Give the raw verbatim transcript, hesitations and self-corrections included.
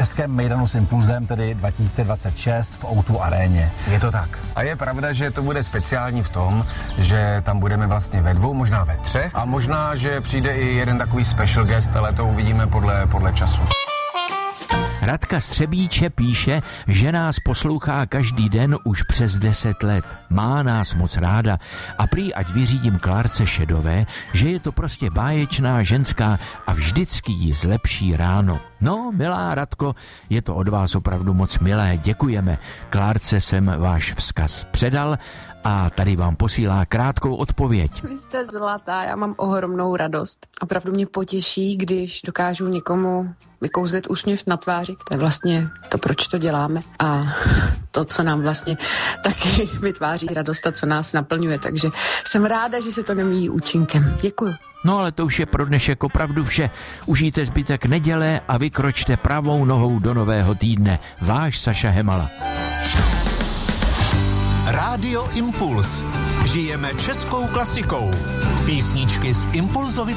českém mejdanu s Impulzem, tedy dva tisíce dvacet šest v O dva aréně. Je to tak. A je pravda, že to bude speciální v tom, že tam budeme vlastně ve dvou, možná ve třech a možná, že přijde i jeden takový special guest, ale to uvidíme podle, podle času. Radka Střebíče píše, že nás poslouchá každý den už přes deset let. Má nás moc ráda a prý ať vyřídím Klárce Šedové, že je to prostě báječná ženská a vždycky jí zlepší ráno. No, milá Radko, je to od vás opravdu moc milé, děkujeme. Klárce jsem váš vzkaz předal a tady vám posílá krátkou odpověď. Vy jste zlatá, já mám ohromnou radost. Opravdu mě potěší, když dokážu někomu vykouzlit úsměv na tváři. To je vlastně to, proč to děláme. A to, co nám vlastně taky vytváří radost a co nás naplňuje. Takže jsem ráda, že se to nemíjí účinkem. Děkuju. No ale to už je pro dnešek opravdu vše. Užijte zbytek neděle a vykročte pravou nohou do nového týdne. Váš Saša Hemala. Rádio Impuls. Žijeme českou klasikou. Písničky z Impulzovy